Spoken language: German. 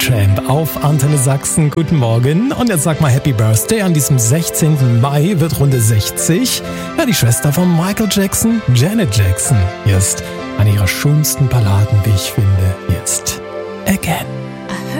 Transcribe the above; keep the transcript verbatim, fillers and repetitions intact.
Tramp auf Antenne Sachsen. Guten Morgen. Und jetzt sag mal Happy Birthday. An diesem sechzehnten Mai wird Runde sechzig. Ja, die Schwester von Michael Jackson, Janet Jackson. Hier ist eine ihrer schönsten Balladen, wie ich finde. Hier ist Again.